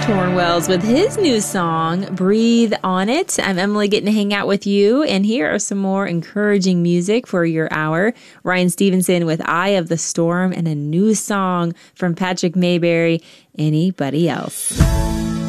Torrin Wells with his new song, Breathe on It. I'm Emily, getting to hang out with you, and here are some more encouraging music for your hour. Ryan Stevenson with Eye of the Storm, and a new song from Patrick Mayberry, Anybody Else.